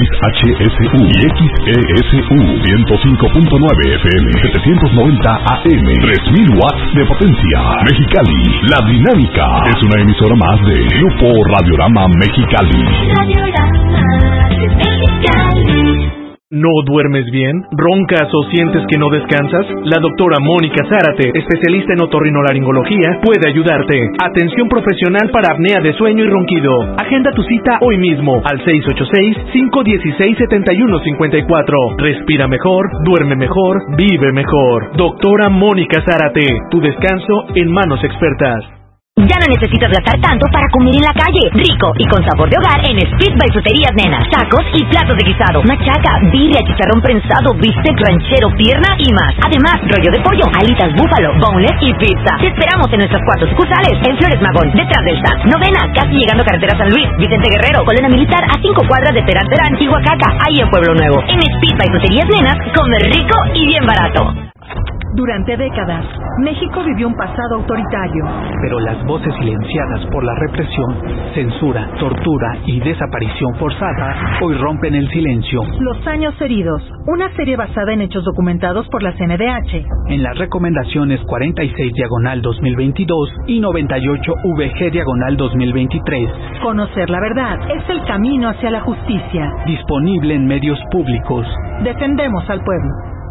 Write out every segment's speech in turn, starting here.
XHSU y XESU 105.9 FM, 790 AM, 3000 watts de potencia. Mexicali, La Dinámica es una emisora más de Grupo Radiorama Mexicali. Radiorama Mexicali. ¿No duermes bien? ¿Roncas o sientes que no descansas? La doctora Mónica Zárate, especialista en otorrinolaringología, puede ayudarte. Atención profesional para apnea de sueño y ronquido. Agenda tu cita hoy mismo al 686-516-7154. Respira mejor, duerme mejor, vive mejor. Doctora Mónica Zárate, tu descanso en manos expertas. Ya no necesitas gastar tanto para comer en la calle. Rico y con sabor de hogar en Speed by Fruterías Nenas. Tacos y platos de guisado, machaca, birria, chicharrón prensado, bistec ranchero, pierna y más. Además, rollo de pollo, alitas búfalo, boneless y pizza. Te esperamos en nuestras 4 sucursales. En Flores Magón, detrás del SAT. Novena, casi llegando a Carretera San Luis. Vicente Guerrero, Colonia Militar, a 5 cuadras de Terán Terán y Huacaca, ahí en Pueblo Nuevo. En Speed by Fruterías Nenas, comer rico y bien barato. Durante décadas, México vivió un pasado autoritario. Pero las voces silenciadas por la represión, censura, tortura y desaparición forzada hoy rompen el silencio. Los años heridos, una serie basada en hechos documentados por la CNDH. En las recomendaciones 46/2022 y 98/VG/2023. Conocer la verdad es el camino hacia la justicia. Disponible en medios públicos. Defendemos al pueblo.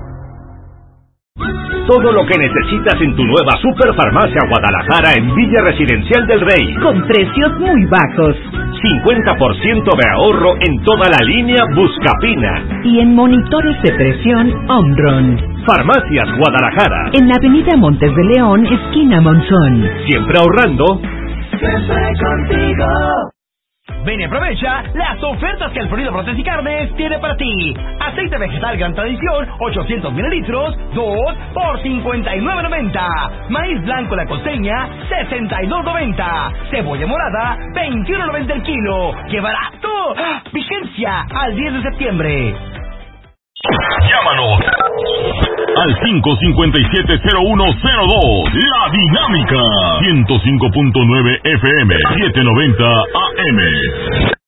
Todo lo que necesitas en tu nueva Superfarmacia Guadalajara en Villa Residencial del Rey. Con precios muy bajos. 50% de ahorro en toda la línea Buscapina. Y en monitores de presión Omron. Farmacias Guadalajara. En la avenida Montes de León, esquina Monzón. Siempre ahorrando. Siempre contigo. Ven y aprovecha las ofertas que el Florido Brotes y Carnes tiene para ti. Aceite vegetal Gran Tradición, 800 mililitros, 2 por $59.90. Maíz blanco La Costeña, $62.90. Cebolla morada, $21.90 el kilo. ¡Qué barato! Vigencia al 10 de septiembre. Llámanos al 557-0102. La Dinámica 105.9 FM 790 AM.